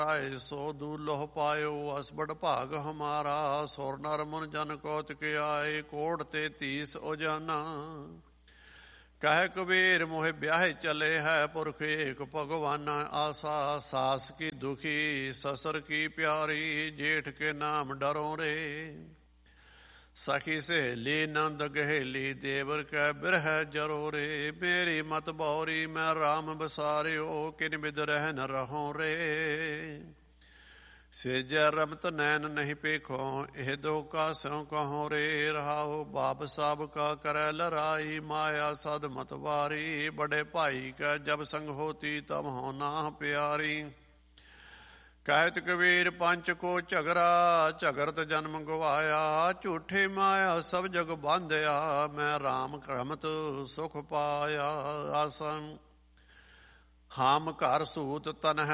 ਆਏ ਸੋ ਦੂਲੋਹ ਪਾਇਓ ਅਸਬੜ ਭਾਗ ਹਮਾਰਾ। ਸੁਰ ਨਰ ਮੁਨ ਜਨ ਕੌਤਿਕ ਆਏ ਕੋੜ ਤੇ 30 ਉਜਾਨਾ। ਕਹਿ ਕਬੀਰ ਮੋਹਿ ਵਿਆਹੇ ਚਲੇ ਹੈ ਪੁਰਖ ਏਕ ਭਗਵਾਨਾ। ਆਸਾ ਸਾਸ ਕੀ ਦੁਖੀ ਸਸਰ ਕੀ ਪਿਆਰੀ। ਜੇਠ ਕੇ ਨਾਮ ਡਰੋ ਰੇ ਸਖੀ ਸਹੇਲੀ ਨੰਦ ਗਹੇਲੀ। ਦੇਵਰ ਕੈ ਬਿਰਹਿ ਜਰੋ ਰੇ ਮੇਰੀ ਮਤ ਬੌਰੀ ਮੈਂ ਰਾਮ ਬਸਾਰਿਓ। ਕਿਨ ਬਿਦ ਰਹਿ ਨ ਰਹੋ ਰੇ ਸੇਜੈ ਰਮਤ ਨੈਣ ਨਹੀਂ ਪੇਖੋ। ਇਹ ਦੋ ਕਾ ਸਿਉ ਕਹੋ ਰੇ ਰਹਾਓ। ਬਾਪ ਸਾਬ ਕਾ ਕਰੈ ਲੜਾਈ ਮਾਇਆ ਸਦ ਮਤ ਵਾਰੀ। ਬੜੇ ਭਾਈ ਕੈ ਜਬ ਸੰਗ ਹੋਤੀ ਤਬ ਹੋ ਨਾ ਪਿਆਰੀ। ਕਹਿਤ ਕਬੀਰ ਪੰਚ ਕੋ ਝਗਰਾ ਝਗਰਤ ਜਨਮ ਗਵਾਇਆ। ਝੂਠੇ ਮਾਇਆ ਸਭ ਜਗ ਬਾਂਧਿਆ ਮੈਂ ਰਾਮ ਕਰਮਤ ਸੁਖ ਪਾਇਆ। ਆਸਨ ਹਾਮ ਘਰ ਸੂਤ ਤਨ ਹੈ